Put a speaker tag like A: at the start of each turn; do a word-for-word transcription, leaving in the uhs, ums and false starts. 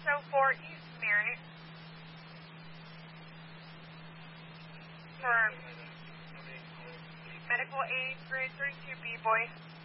A: oh four East Merritt. For medical aid, grade thirty-two B, boy.